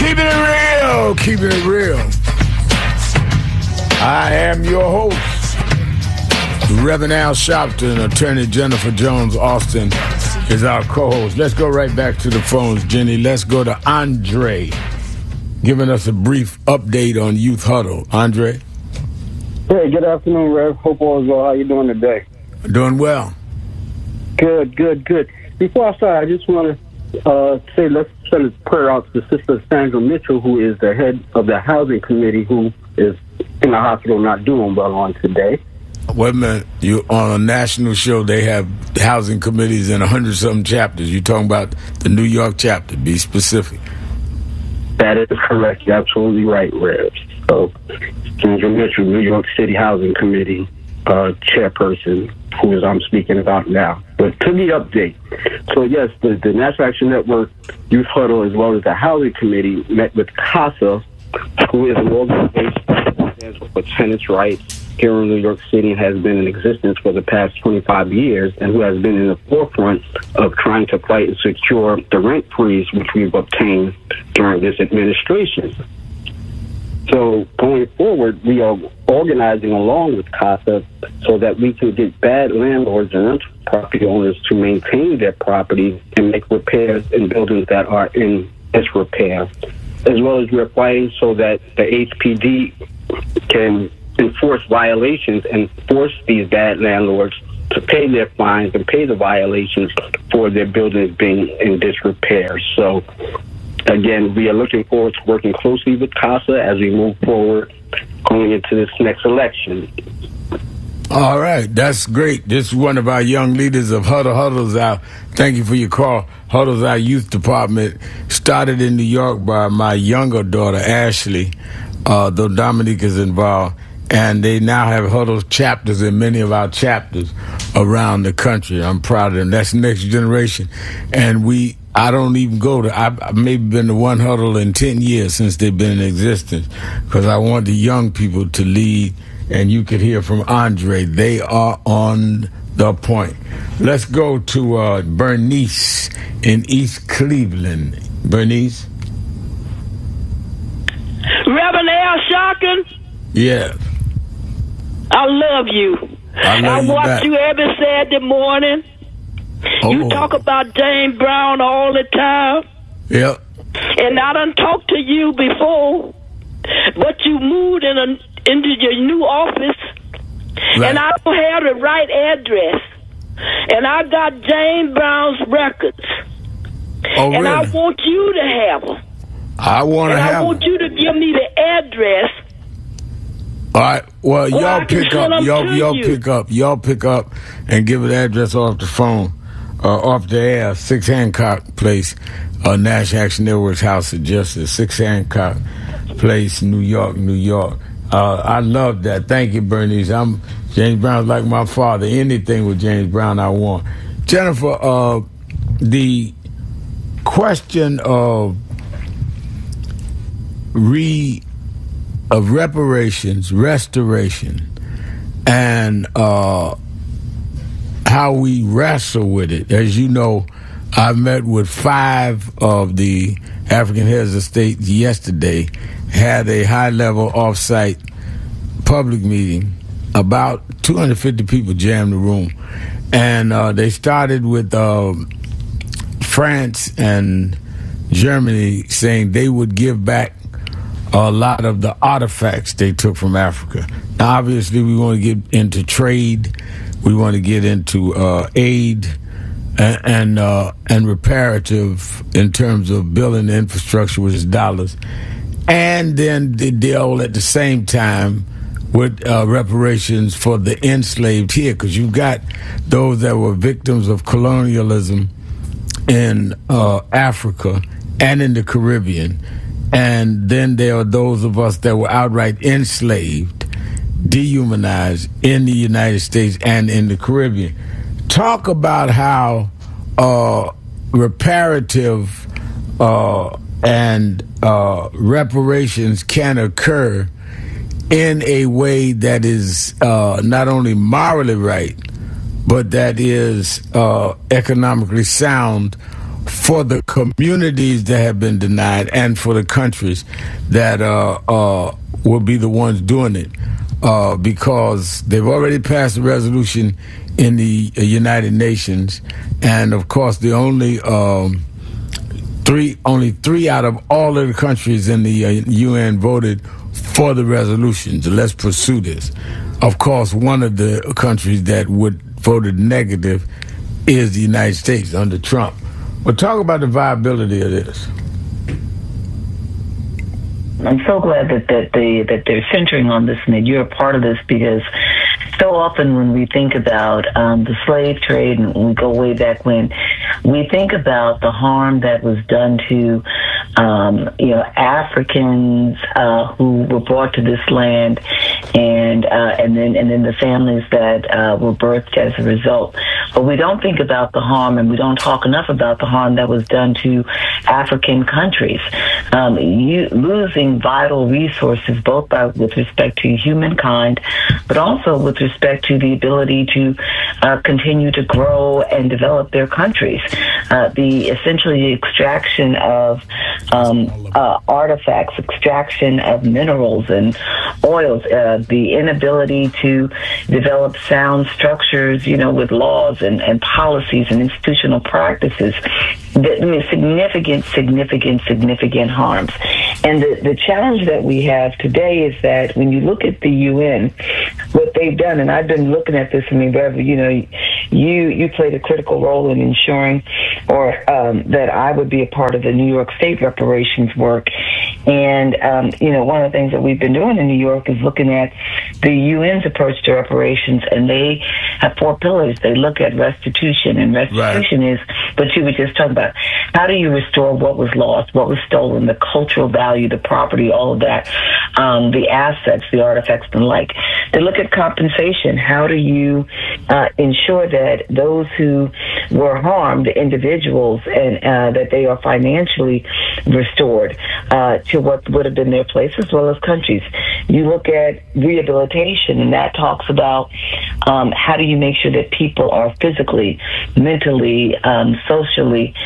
Keeping it real, keeping it real. I am your host, Reverend Al Sharpton. Attorney Jennifer Jones Austin is our co-host. Let's go right back to the phones, Jenny. Let's go to Andre, giving us a brief update on Youth Huddle. Andre? Hey, good afternoon, Rev. Hope all is well. How you doing today? Doing well. Good. Before I start, I just want to say let's send a prayer out to Sister Sandra Mitchell, who is the head of the housing committee, who is in the hospital not doing well on today. Wait a minute. You on a national show, they have housing committees in 100-something chapters. You're talking about the New York chapter. Be specific. That is correct. You're absolutely right, Rev. So, Sandra Mitchell, New York City Housing Committee chairperson, who I'm speaking about now. But to the update, so yes, the National Action Network Youth Huddle, as well as the Housing Committee, met with CASA, who is an organization that stands for tenants' rights here in New York City and has been in existence for the past 25 years, and who has been in the forefront of trying to fight and secure the rent freeze, which we've obtained during this administration. So going forward, we are organizing along with CASA so that we can get bad landlords and rental property owners to maintain their properties and make repairs in buildings that are in disrepair, as well as we're fighting so that the HPD can enforce violations and force these bad landlords to pay their fines and pay the violations for their buildings being in disrepair. So again, we are looking forward to working closely with CASA as we move forward going into this next election. All right, that's great. This is one of our young leaders of Huddle. Huddle's our, thank you for your call. Huddle's our youth department, started in New York by my younger daughter, Ashley, though Dominique is involved. And they now have Huddle chapters in many of our chapters around the country. I'm proud of them. That's the next generation. And I don't even go to, I've maybe been to one Huddle in 10 years since they've been in existence, because I want the young people to lead, and you could hear from Andre. They are on the point. Let's go to Bernice in East Cleveland. Bernice? Reverend Al Sharpton? Yeah. I love you. I watch you every Saturday morning. You talk about James Brown all the time. Yep. And I done talked to you before, but you moved into your new office, right. And I don't have the right address. And I got James Brown's records. Oh, really? And I want you to have them. I want to have them. I want you to give me the address. All right. Well, y'all pick up and give an address off the phone, off the air. 6 Hancock Place, National Action Network's House of Justice, 6 Hancock Place, New York, New York. I love that. Thank you, Bernice. James Brown's like my father. Anything with James Brown, I want. Jennifer, the question of reparations, restoration, and how we wrestle with it. As you know, I met with 5 of the African heads of state yesterday, had a high-level off-site public meeting. About 250 people jammed the room. And they started with France and Germany saying they would give back a lot of the artifacts they took from Africa. Now, obviously, we want to get into trade. We want to get into aid and reparative in terms of building the infrastructure, which is dollars. And then they deal at the same time with reparations for the enslaved here, because you've got those that were victims of colonialism in Africa and in the Caribbean. And then there are those of us that were outright enslaved, dehumanized in the United States and in the Caribbean. Talk about how reparative and reparations can occur in a way that is not only morally right, but that is economically sound for the communities that have been denied and for the countries that will be the ones doing it, because they've already passed a resolution in the United Nations, and of course the only three out of all of the countries in the UN voted for the resolutions. Let's pursue this. Of course, one of the countries that voted negative is the United States under Trump. But talk about the viability of this. I'm so glad that they're centering on this and that you're a part of this, because so often when we think about the slave trade, and we go way back when, we think about the harm that was done to Africans who were brought to this land, and then the families that were birthed as a result. But we don't think about the harm, and we don't talk enough about the harm that was done to African countries. Losing vital resources, both with respect to humankind, but also with respect to the ability to continue to grow and develop their countries. The extraction of artifacts, extraction of minerals and oils, the inability to develop sound structures, with laws and policies and institutional practices. Significant harms. And the challenge that we have today is that when you look at the UN, what they've done, and I've been looking at this, Rev, you played a critical role in ensuring that I would be a part of the New York State reparations work. And, one of the things that we've been doing in New York is looking at the UN's approach to reparations, and they have 4 pillars. They look at restitution, and restitution is what you were just talking about. How do you restore what was lost, what was stolen, the cultural value, the property, all of that, the assets, the artifacts, and the like. They look at compensation. How do you ensure that those who were harmed, individuals, and that they are financially restored to what would have been their place, as well as countries. You look at rehabilitation, and that talks about how do you make sure that people are physically, mentally, socially,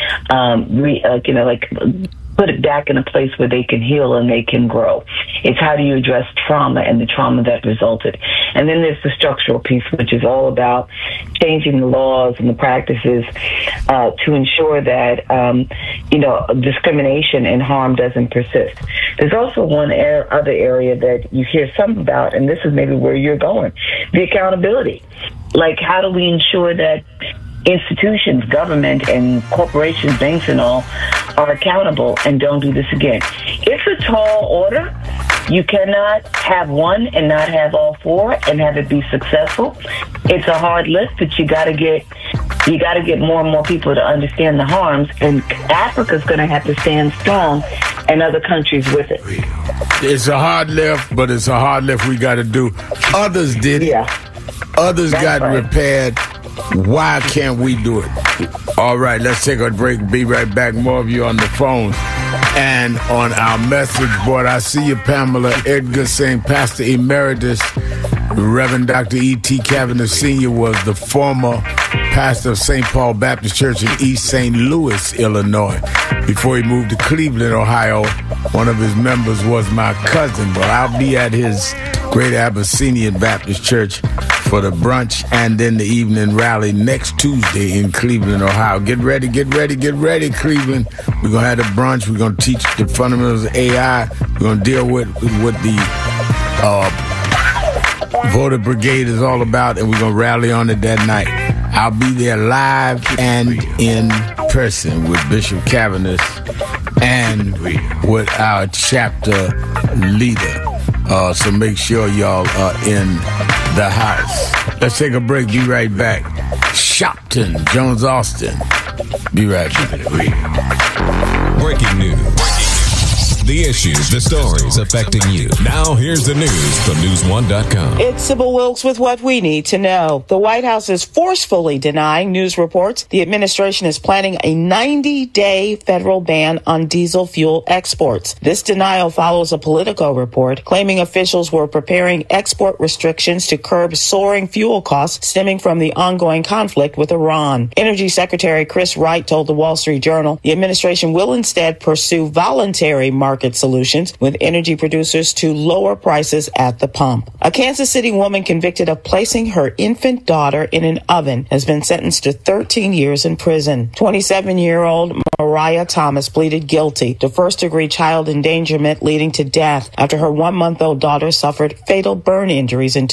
put it back in a place where they can heal and they can grow. It's how do you address trauma and the trauma that resulted. And then there's the structural piece, which is all about changing the laws and the practices to ensure that, discrimination and harm doesn't persist. There's also one other area that you hear some about, and this is maybe where you're going, the accountability. Like, how do we ensure that institutions, government, and corporations, banks and all, are accountable and don't do this again? It's a tall order. You cannot have one and not have all 4 and have it be successful. It's a hard lift, but you got to get more and more people to understand the harms, and Africa's going to have to stand strong, and other countries with it. It's a hard lift, but it's a hard lift we got to do. Others did it. Yeah. Others got repaired. Why can't we do it? All right, let's take a break. Be right back. More of you on the phone and on our message board. I see you, Pamela Edgar, saying Pastor Emeritus Reverend Dr. E.T. Cavanagh Sr. was the former pastor of St. Paul Baptist Church in East St. Louis, Illinois. Before he moved to Cleveland, Ohio, one of his members was my cousin. Well, I'll be at his Great Abyssinian Baptist Church for the brunch and then the evening rally next Tuesday in Cleveland, Ohio. Get ready, Cleveland. We're going to have the brunch. We're going to teach the fundamentals of AI. We're going to deal with the voter brigade is all about, and we're going to rally on it that night. I'll be there live and in person with Bishop Cavanagh and with our chapter leader. So make sure y'all are in the house. Let's take a break. Be right back. Shopton, Jones Austin. Be right back. Breaking news. The issues, the stories affecting you. Now here's the news from News1.com. It's Sybil Wilkes with what we need to know. The White House is forcefully denying news reports the administration is planning a 90-day federal ban on diesel fuel exports. This denial follows a Politico report claiming officials were preparing export restrictions to curb soaring fuel costs stemming from the ongoing conflict with Iran. Energy Secretary Chris Wright told the Wall Street Journal the administration will instead pursue voluntary market solutions with energy producers to lower prices at the pump. A Kansas City woman convicted of placing her infant daughter in an oven has been sentenced to 13 years in prison. 27-year-old Mariah Thomas pleaded guilty to first-degree child endangerment leading to death after her 1-month-old daughter suffered fatal burn injuries in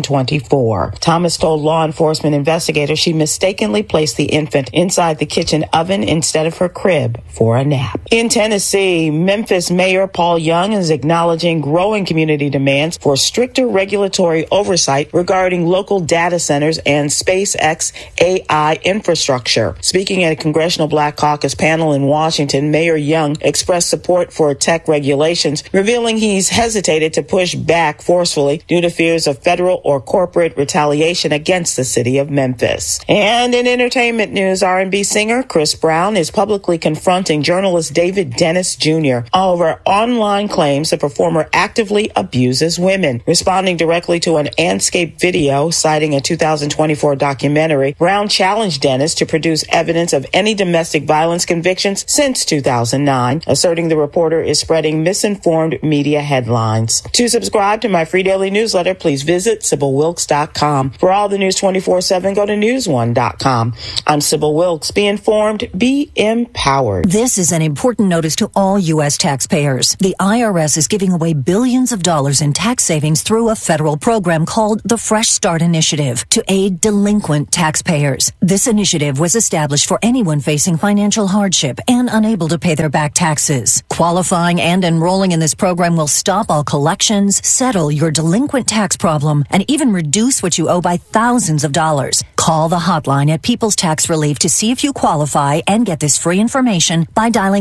2024. Thomas told law enforcement investigators she mistakenly placed the infant inside the kitchen oven instead of her crib for a nap. In Tennessee, Memphis Mayor Paul Young is acknowledging growing community demands for stricter regulatory oversight regarding local data centers and SpaceX AI infrastructure. Speaking at a Congressional Black Caucus panel in Washington, Mayor Young expressed support for tech regulations, revealing he's hesitated to push back forcefully due to fears of federal or corporate retaliation against the city of Memphis. And in entertainment news, R&B singer Chris Brown is publicly confronting journalist David Dennis Jr. over online claims the performer actively abuses women. Responding directly to an Anscape video citing a 2024 documentary, Brown challenged Dennis to produce evidence of any domestic violence convictions since 2009, asserting the reporter is spreading misinformed media headlines. To subscribe to my free daily newsletter, please visit SybilWilkes.com. For all the news 24/7, go to News1.com. I'm Sybil Wilkes. Be informed, be empowered. This is an important notice to all U.S. taxpayers. The IRS is giving away billions of dollars in tax savings through a federal program called the Fresh Start Initiative to aid delinquent taxpayers. This initiative was established for anyone facing financial hardship and unable to pay their back taxes. Qualifying and enrolling in this program will stop all collections, settle your delinquent tax problem, and even reduce what you owe by thousands of dollars. Call the hotline at People's Tax Relief to see if you qualify and get this free information by dialing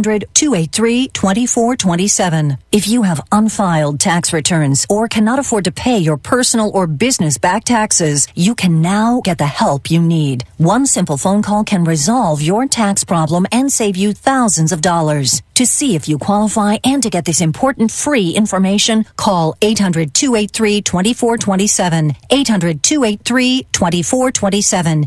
800-283-2427. If you have unfiled tax returns or cannot afford to pay your personal or business back taxes, you can now get the help you need. One simple phone call can resolve your tax problem and save you thousands of dollars. To see if you qualify and to get this important free information, call 800-283-2427. 800-283-2427.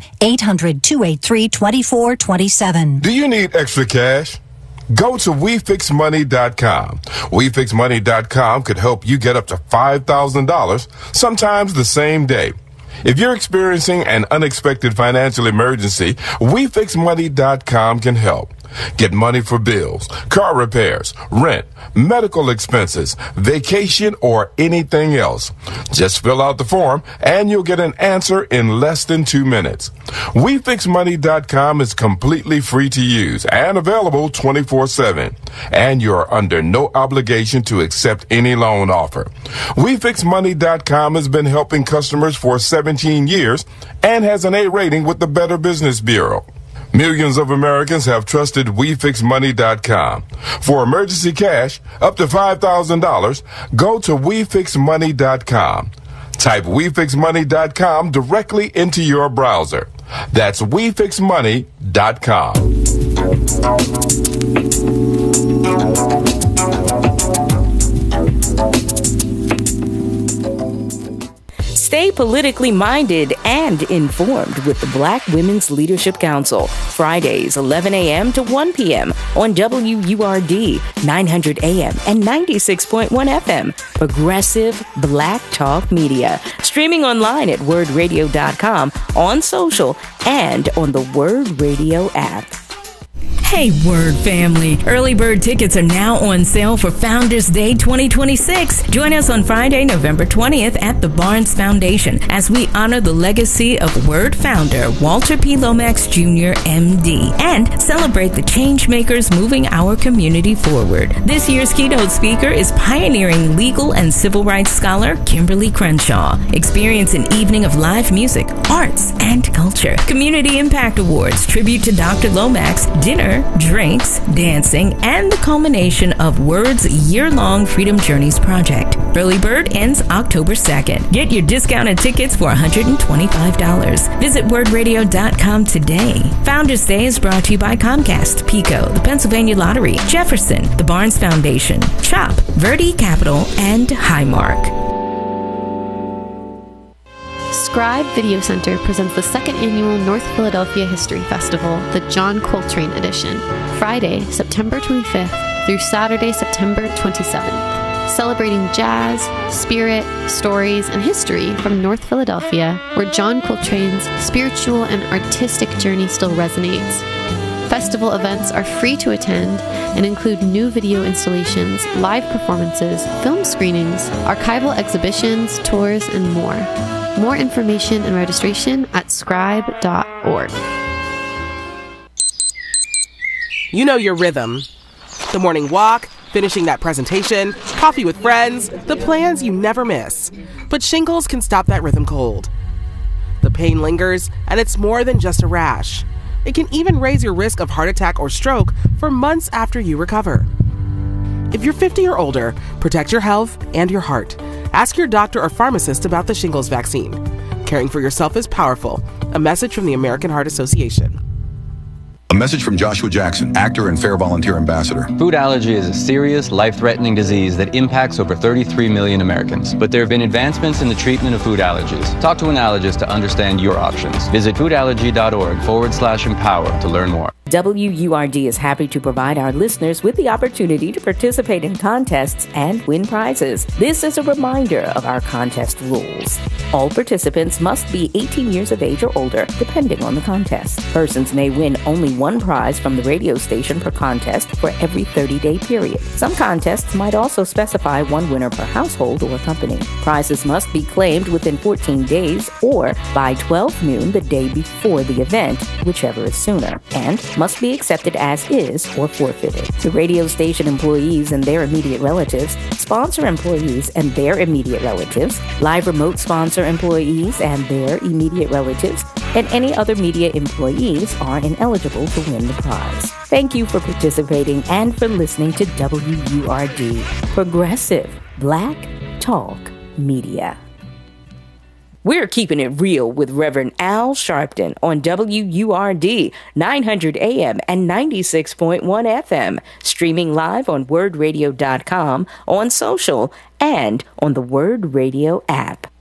800-283-2427. Do you need extra cash? Go to WeFixMoney.com. WeFixMoney.com could help you get up to $5,000, sometimes the same day. If you're experiencing an unexpected financial emergency, WeFixMoney.com can help. Get money for bills, car repairs, rent, medical expenses, vacation, or anything else. Just fill out the form and you'll get an answer in less than 2 minutes. WeFixMoney.com is completely free to use and available 24/7. And you're under no obligation to accept any loan offer. WeFixMoney.com has been helping customers for 17 years and has an A rating with the Better Business Bureau. Millions of Americans have trusted WeFixMoney.com. For emergency cash up to $5,000, go to WeFixMoney.com. Type WeFixMoney.com directly into your browser. That's WeFixMoney.com. Stay politically minded and informed with the Black Women's Leadership Council. Fridays, 11 a.m. to 1 p.m. on WURD, 900 a.m. and 96.1 FM. Progressive Black Talk Media. Streaming online at wordradio.com, on social, and on the Word Radio app. Hey, Word family. Early bird tickets are now on sale for Founders Day 2026. Join us on Friday, November 20th at the Barnes Foundation as we honor the legacy of Word founder Walter P. Lomax Jr., MD, and celebrate the change makers moving our community forward. This year's keynote speaker is pioneering legal and civil rights scholar Kimberly Crenshaw. Experience an evening of live music, arts, and culture. Community Impact Awards, tribute to Dr. Lomax, dinner, dinner, drinks, dancing, and the culmination of Word's year-long Freedom Journeys project. Early bird ends October 2nd. Get your discounted tickets for $125. Visit wordradio.com today. Founders Day is brought to you by Comcast, PECO, the Pennsylvania Lottery, Jefferson, the Barnes Foundation, CHOP, Verde Capital, and Highmark. Scribe Video Center presents the second annual North Philadelphia History Festival, the John Coltrane Edition, Friday, September 25th through Saturday, September 27th. Celebrating jazz, spirit, stories, and history from North Philadelphia, where John Coltrane's spiritual and artistic journey still resonates. Festival events are free to attend and include new video installations, live performances, film screenings, archival exhibitions, tours, and more. More information and registration at scribe.org. You know your rhythm. The morning walk, finishing that presentation, coffee with friends, the plans you never miss. But shingles can stop that rhythm cold. The pain lingers, and it's more than just a rash. It can even raise your risk of heart attack or stroke for months after you recover. If you're 50 or older, protect your health and your heart. Ask your doctor or pharmacist about the shingles vaccine. Caring for yourself is powerful. A message from the American Heart Association. A message from Joshua Jackson, actor and Fair Volunteer Ambassador. Food allergy is a serious, life-threatening disease that impacts over 33 million Americans. But there have been advancements in the treatment of food allergies. Talk to an allergist to understand your options. Visit foodallergy.org/empower to learn more. WURD is happy to provide our listeners with the opportunity to participate in contests and win prizes. This is a reminder of our contest rules. All participants must be 18 years of age or older, depending on the contest. Persons may win only one prize from the radio station per contest for every 30-day period. Some contests might also specify one winner per household or company. Prizes must be claimed within 14 days or by 12 noon the day before the event, whichever is sooner, and must be accepted as is or forfeited. The radio station employees and their immediate relatives, sponsor employees and their immediate relatives, live remote sponsor employees and their immediate relatives, and any other media employees are ineligible to win the prize. Thank you for participating and for listening to WURD, Progressive Black Talk Media. We're keeping it real with Reverend Al Sharpton on WURD 900 AM and 96.1 FM, streaming live on wordradio.com, on social, and on the Word Radio app.